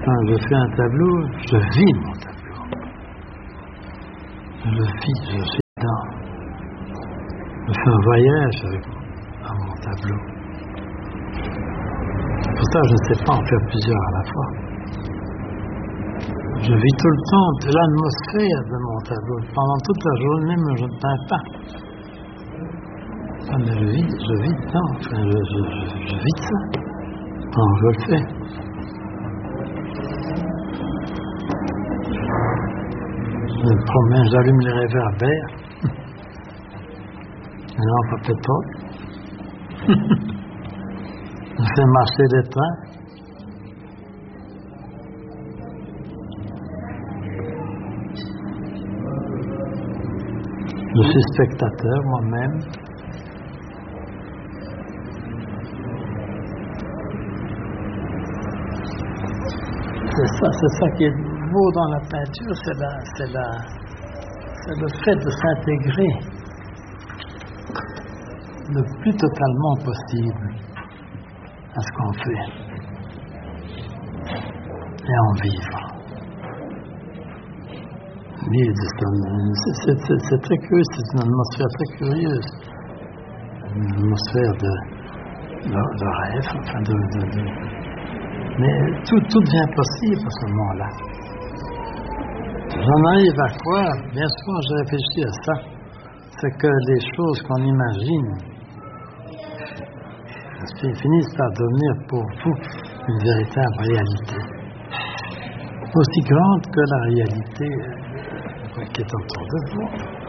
Quand je fais un tableau, je vis mon tableau. Je le vis, je suis dedans. Je fais un voyage dans mon tableau. Pour ça, je ne sais pas en faire plusieurs à la fois. Je vis tout le temps de l'atmosphère de mon tableau. Pendant toute la journée, même je ne peins pas. Enfin, mais je vis dedans. Enfin, je vis de ça. Quand je le fais. Je me promène, j'allume les réverbères. Non, pas peut-être. Je fais marcher les trains. Je suis spectateur moi-même. C'est ça qui est beau dans la peinture, c'est le fait de s'intégrer le plus totalement possible à ce qu'on fait et en vivre. C'est très curieux, c'est une atmosphère très curieuse, une atmosphère de rêve, enfin mais tout devient possible à ce moment-là. J'en arrive à quoi? Bien souvent, j'ai réfléchi à ça. C'est que les choses qu'on imagine finissent par devenir pour vous une véritable réalité. Aussi grande que la réalité qui est autour de vous.